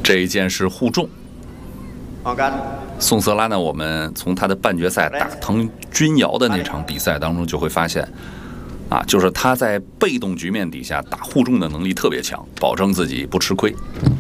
这一件是互重。宋瑟拉呢，我们从他的半决赛打滕君瑶的那场比赛当中就会发现，就是他在被动局面底下打互重的能力特别强，保证自己不吃亏。